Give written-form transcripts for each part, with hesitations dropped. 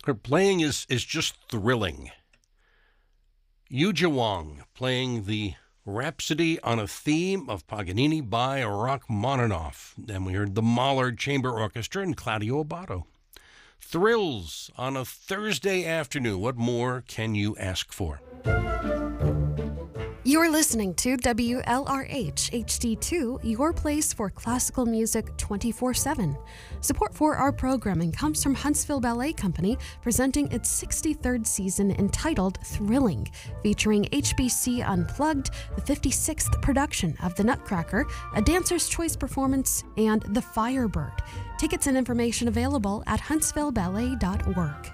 Her playing is just thrilling. Yuja Wang playing the Rhapsody on a Theme of Paganini by Rachmaninoff. Then we heard the Mahler Chamber Orchestra and Claudio Abbado. Thrills on a Thursday afternoon. What more can you ask for? You're listening to WLRH HD2, your place for classical music 24/7. Support for our programming comes from Huntsville Ballet Company, presenting its 63rd season entitled Thrilling, featuring HBC Unplugged, the 56th production of The Nutcracker, a Dancer's Choice performance, and The Firebird. Tickets and information available at huntsvilleballet.org.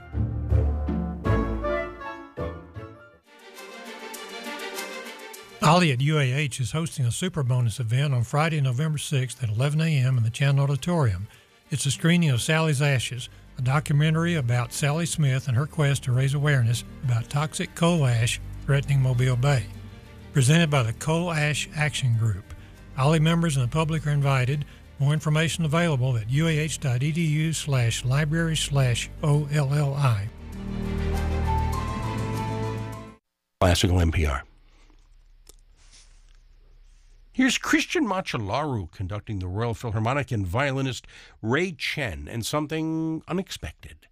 Ollie at UAH is hosting a Super Bonus event on Friday, November 6th at 11 a.m. in the Chandler Auditorium. It's a screening of Sally's Ashes, a documentary about Sally Smith and her quest to raise awareness about toxic coal ash threatening Mobile Bay. Presented by the Coal Ash Action Group. Ollie members and the public are invited. More information available at uah.edu/library/OLLI. Classical NPR. Here's Christian Machalaru conducting the Royal Philharmonic and violinist Ray Chen and something unexpected.